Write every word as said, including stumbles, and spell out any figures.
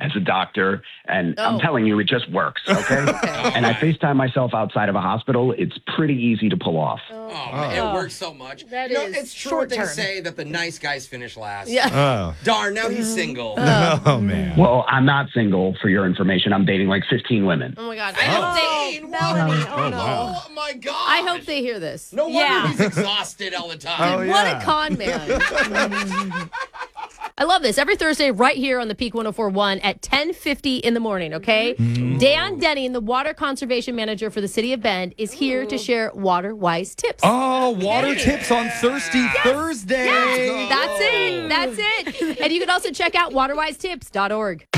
as a doctor, and Oh. I'm telling you, it just works, okay? Okay. And I FaceTime myself outside of a hospital. It's pretty easy to pull off. Oh, man, it Oh. works so much. That you know, is it's true short what they term. say that the nice guys finish last. Yeah. Oh. Darn, now he's single. Oh, man. Well, I'm not single, for your information. I'm dating like fifteen women. Oh my God. I hope they. Fifteen? Melanie, What? oh no. Oh, my God. I hope they hear this. No wonder Yeah. he's exhausted all the time. Oh, What yeah. a con man. I love this. Every Thursday, right here on the Peak one oh four point one at ten fifty in the morning, okay? Dan Denning, the water conservation manager for the city of Bend, is here to share water-wise tips. Oh, water tips on Thirsty Thursday. That's it. That's it. And you can also check out water wise tips dot org.